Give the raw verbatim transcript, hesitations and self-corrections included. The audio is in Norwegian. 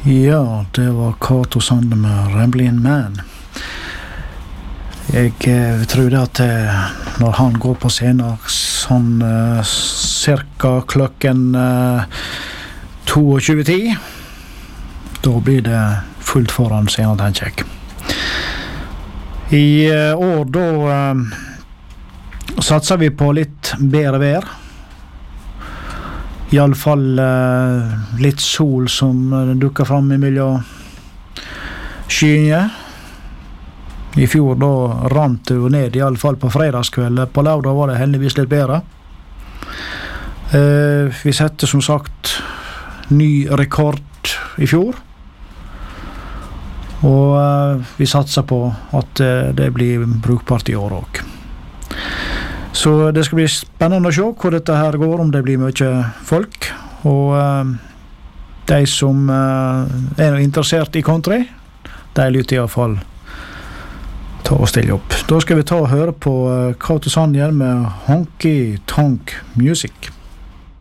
Ja, det var Cato Sande med Ramblin' Man. Jeg eh, tror det at eh, når han går på scenen sånn eh, cirka klokken eh, tjueto ti, da blir det fullt foran scenen, tenker jeg. I eh, år da eh, satser vi på litt bedre vær. I alle fall eh, litt sol som eh, dukker fram imellom skyene. I fjor da rant det jo ned, i alle fall på fredagskveld. På lørdag var det heldigvis litt bedre. Eh, vi setter som sagt ny rekord i fjor. Og eh, vi satser på at eh, det blir brukbart i år også. Så det skal bli spennende å se hvor dette her går, om det blir mye folk. Og eh, de som eh, er interessert i country, de lytter i alle fall ta og stille opp. Da skal vi ta og høre på uh, Cato Sande med Honky Tonk Music.